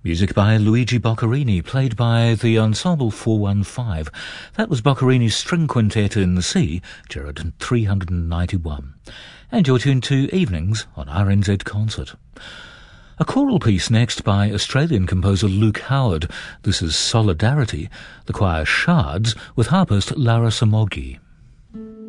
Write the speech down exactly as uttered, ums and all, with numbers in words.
Music by Luigi Boccherini, played by the Ensemble four one five. That was Boccherini's String Quintet in C, Gerard three hundred ninety-one. And you're tuned to Evenings on R N Z Concert. A choral piece next by Australian composer Luke Howard. This is Solidarity, the choir Shards, with harpist Lara Samogyi.